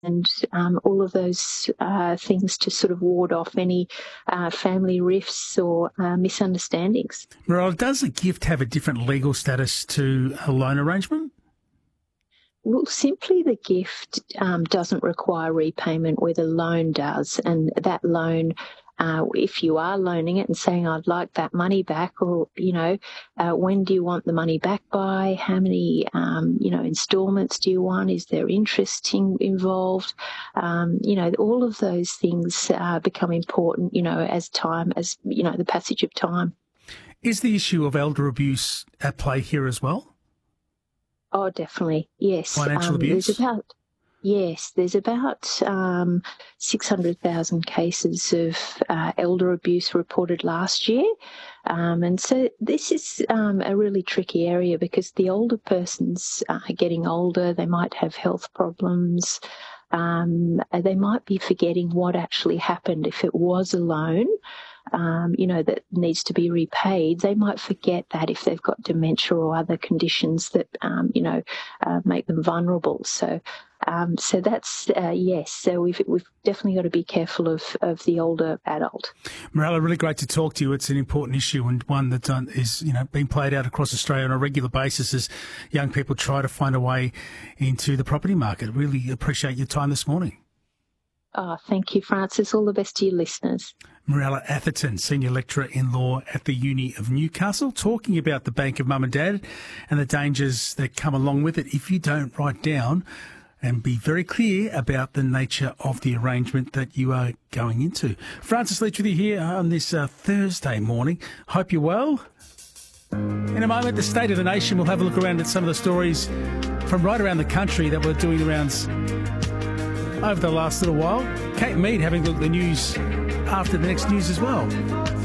and all of those things to sort of ward off any family rifts or misunderstandings. Mirella, does a gift have a different legal status to a loan arrangement? Well, simply the gift doesn't require repayment where the loan does, and that loan, if you are loaning it and saying, I'd like that money back, or, when do you want the money back by? How many, instalments do you want? Is there interest involved? All of those things become important, as the passage of time. Is the issue of elder abuse at play here as well? Oh, definitely, yes. Financial abuse? There's about 600,000 cases of elder abuse reported last year. And so this is a really tricky area because the older person's getting older, they might have health problems, they might be forgetting what actually happened if it was a loan. That needs to be repaid, they might forget that if they've got dementia or other conditions that, make them vulnerable. So that's, yes. So we've definitely got to be careful of the older adult. Mirella, really great to talk to you. It's an important issue and one that is, being played out across Australia on a regular basis as young people try to find a way into the property market. Really appreciate your time this morning. Oh, thank you, Francis. All the best to your listeners. Mirella Atherton, Senior Lecturer in Law at the Uni of Newcastle, talking about the Bank of Mum and Dad and the dangers that come along with it if you don't write down and be very clear about the nature of the arrangement that you are going into. Francis Leach with you here on this Thursday morning. Hope you're well. In a moment, the State of the Nation. We'll have a look around at some of the stories from right around the country that we're doing the rounds over the last little while. Kate Mead having a look at the news after the next news as well.